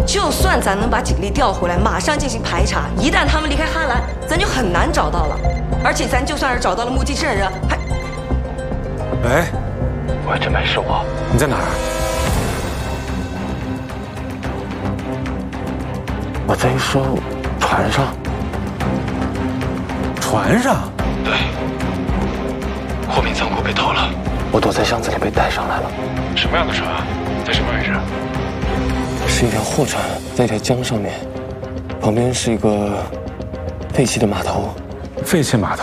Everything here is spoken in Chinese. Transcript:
就算咱能把警力调回来，马上进行排查，一旦他们离开哈兰，咱就很难找到了。而且咱就算是找到了目击证人，还…… 喂， 喂，真美，是我。 你在哪儿？ 我在一艘船上。 船上？ 对。货品仓库被偷了，我躲在箱子里被带上来了。 什么样的船？在什么位置？ 是一条货船，在一条江上面，旁边是一个废弃的码头。 废弃码头。